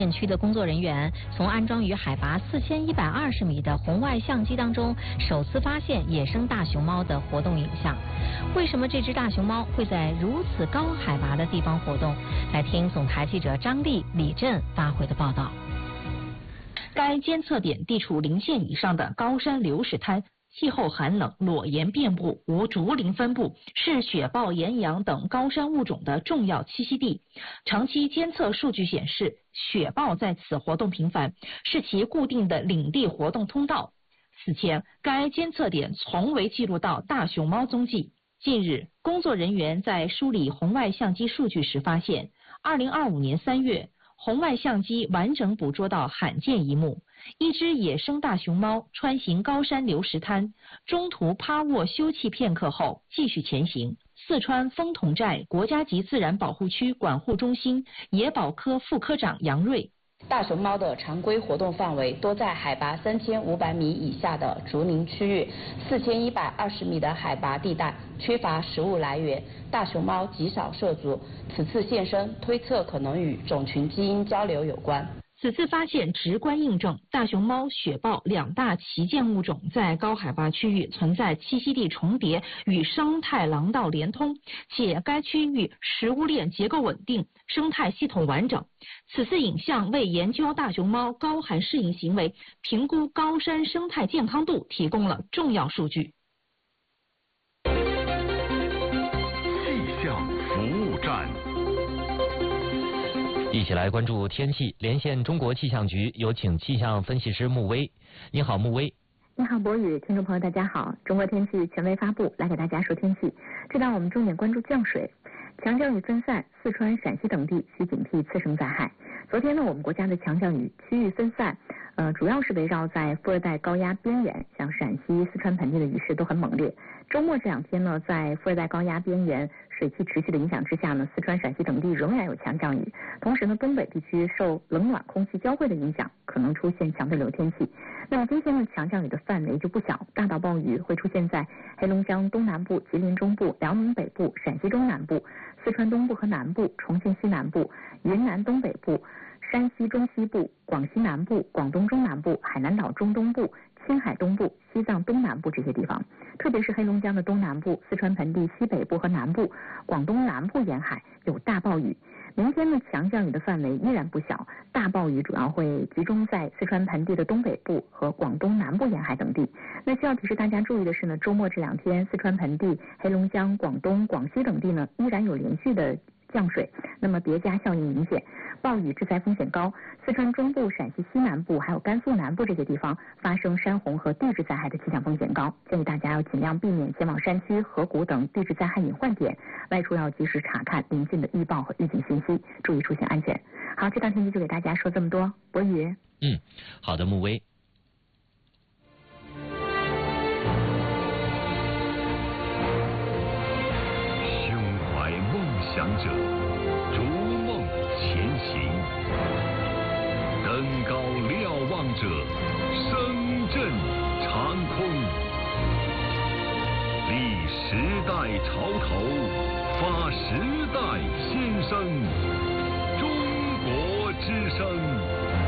县区的工作人员从安装于海拔4120米的红外相机当中，首次发现野生大熊猫的活动影像。为什么这只大熊猫会在如此高海拔的地方活动？来听总台记者张丽、李振发回的报道。 该监测点地处0线以上的高山流石滩。气候寒冷，裸岩遍布，无竹林分布，是雪豹、岩羊等高山物种的重要栖息地。长期监测数据显示，雪豹在此活动频繁，是其固定的领地活动通道。此前，该监测点从未记录到大熊猫踪迹。近日，工作人员在梳理红外相机数据时发现，2025年3月，红外相机完整捕捉到罕见一幕。一只野生大熊猫穿行高山流石滩，中途趴卧休憩片刻后继续前行。四川丰同寨国家级自然保护区管护中心野保科副科长杨瑞。 大熊猫的常规活动范围多在海拔3500米以下的竹林区域，4120米的海拔地带缺乏食物来源，大熊猫极少涉足。此次现身，推测可能与种群基因交流有关。 此次发现直观印证大熊猫、雪豹两大旗舰物种在高海拔区域存在栖息地重叠与生态廊道连通，且该区域食物链结构稳定，生态系统完整。此次影像为研究大熊猫高寒适应行为、评估高山生态健康度提供了重要数据。 气象服务站。 一起来关注天气，连线中国气象局，有请气象分析师穆威。你好，穆威。 你好，博宇，听众朋友大家好。中国天气权威发布，来给大家说天气。这档我们重点关注降水，强降雨分散，四川、陕西等地需警惕次生灾害。昨天呢，我们国家的强降雨区域分散，主要是围绕在副热带高压边缘，像陕西、四川盆地的雨势都很猛烈。周末这两天呢，在副热带高压边缘水汽持续的影响之下呢，四川、陕西等地仍然有强降雨。同时呢，东北地区受冷暖空气交汇的影响，可能出现强对流天气。那么今天呢，强降雨的范围就不小，大到暴雨会出现在黑龙江东南部、吉林中部、辽宁北部、陕西中南部、四川东部和南部、重庆西南部、云南东北部、山西中西部、广西南部、广东中南部、海南岛中东部、青海东部、西藏东南部这些地方，特别是黑龙江的东南部、四川盆地西北部和南部、广东南部沿海有大暴雨。明天呢，强降雨的范围依然不小，大暴雨主要会集中在四川盆地的东北部和广东南部沿海等地。那需要提示大家注意的是呢，周末这两天，四川盆地、黑龙江、广东、广西等地呢，依然有连续的降水，那么叠加效应明显，暴雨致灾风险高。四川中部、陕西西南部还有甘肃南部这些地方发生山洪和地质灾害的气象风险高，建议大家要尽量避免前往山区、河谷等地质灾害隐患点，外出要及时查看临近的预报和预警信息，注意出行安全。好，这档天气就给大家说这么多，博宇。 好的，穆威。 胸怀梦想者，逐梦前行；登高瞭望者，声震长空。立时代潮头，发时代先声。中国之声。